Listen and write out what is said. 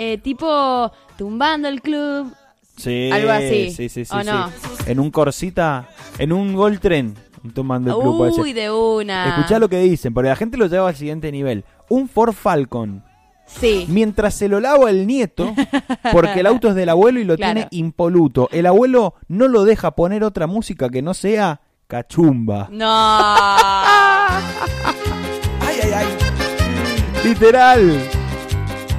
tipo tumbando el club. Sí, Algo así. Sí. ¿O no? En un Corsita, en un Gol Tren, tomando el club. Puede ser. Uy, de una. Escuchá lo que dicen, porque la gente lo lleva al siguiente nivel. Un Ford Falcon. Sí. Mientras se lo lava el nieto, porque el auto es del abuelo y lo Claro. tiene impoluto. El abuelo no lo deja poner otra música que no sea cachumba. No. Ay. Literal.